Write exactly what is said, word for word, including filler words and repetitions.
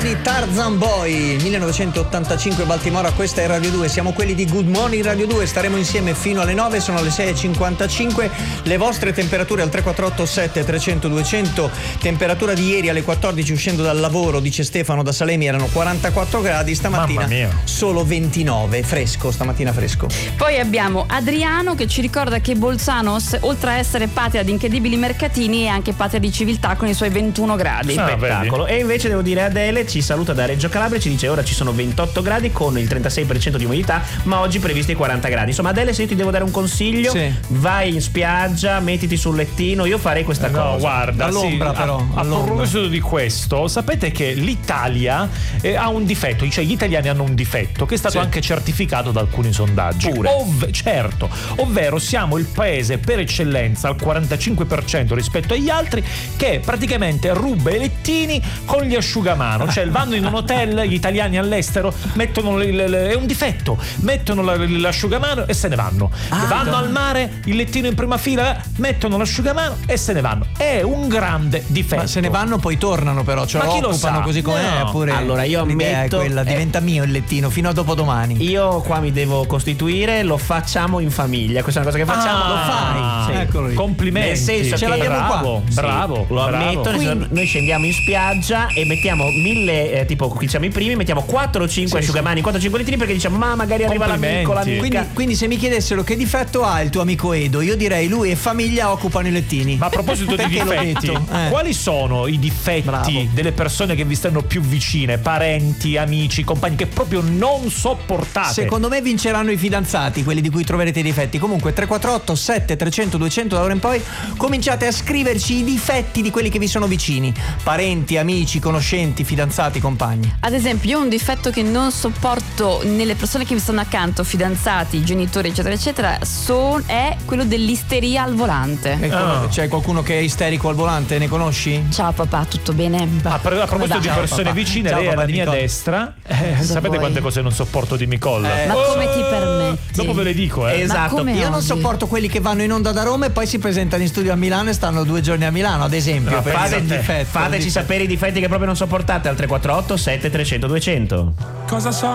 di Tarzan Boy, millenovecentottantacinque, Baltimora. Questa è Radio due, siamo quelli di Good Morning Radio due, staremo insieme fino alle nove, sono le sei e cinquantacinque. Le vostre temperature al tre quattro otto sette trecento duecento. Temperatura di ieri alle quattordici uscendo dal lavoro, dice Stefano da Salemi, erano quarantaquattro gradi, stamattina solo ventinove, fresco, stamattina fresco. Poi abbiamo Adriano che ci ricorda che Bolzano, oltre a essere patria di incredibili mercatini, è anche patria di civiltà con i suoi ventuno gradi. Ah, spettacolo. E invece devo dire, Adele ci saluta da Reggio Calabria, ci dice ora ci sono ventotto gradi con il trentasei per cento di umidità, ma oggi previsti quaranta gradi. Insomma, Adele, se io ti devo dare un consiglio, sì. vai in spiaggia, mettiti sul lettino, io farei questa eh cosa. No, guarda, all'ombra sì, però. A, a all'ombra. proposito di questo, sapete che l'Italia eh, ha un difetto, cioè gli italiani hanno un difetto che è stato sì. anche certificato da alcuni sondaggi. Pure. Ov- certo, ovvero siamo il paese per eccellenza al quarantacinque per cento rispetto agli altri che praticamente ruba i lettini con gli asciugamano, cioè vanno in un hotel, gli italiani all'estero mettono le, le, le, è un difetto, mettono la, l'asciugamano e se ne vanno. Ah, vanno no. al mare, il lettino in prima fila, mettono l'asciugamano e se ne vanno. È un grande difetto. Ma se ne vanno poi tornano però, cioè lo occupano così com'è, no. pure. Allora io l'idea ammetto, è quella, diventa eh, mio il lettino fino a dopodomani. Io qua mi devo costituire, lo facciamo in famiglia, questa è una cosa che facciamo. Ah, lo fai, sì. Eccolo lì. Complimenti. Nel senso ce che l'abbiamo bravo, qua. bravo, sì, lo bravo. ammetto. Quindi, noi scendiamo in spiaggia e mettiamo mille, eh, tipo diciamo i primi, mettiamo quattro o cinque sì, asciugamani, sì. quattro o cinque litrini, perché diciamo ma magari arriva l'amico, l'amica. Quindi, quindi se mi chiedessero che difetto ha il tuo amico Edo, io direi lui e famiglia occupano i lettini. Ma a proposito di difetti, eh. quali sono i difetti Bravo. delle persone che vi stanno più vicine, parenti, amici, compagni, che proprio non sopportate? Secondo me vinceranno i fidanzati, quelli di cui troverete i difetti. Comunque tre quattro otto sette trecento duecento, da ora in poi cominciate a scriverci i difetti di quelli che vi sono vicini, parenti, amici, conoscenti, fidanzati, compagni. Ad esempio, io ho un difetto che non sopporto nelle persone che mi stanno accanto, fidanzati, genitori eccetera eccetera, son, è quello dell'isteria al volante. Ecco, oh. C'è qualcuno che è isterico al volante, ne conosci? Ciao papà, tutto bene? A, a proposito di persone papà. vicine, Ciao, lei è alla mia Nicole. destra, eh, sapete vuoi? quante cose non sopporto di Nicole? Eh, Ma oh, come ti permetti? Dopo ve le dico, eh. Esatto. Io non sopporto quelli che vanno in onda da Roma e poi si presentano in studio a Milano e stanno due giorni a Milano, ad esempio. No, per fate, difetto, fateci sapere i difetti che proprio non sopportate al tre quattro otto sette trecento duecento. Cosa so?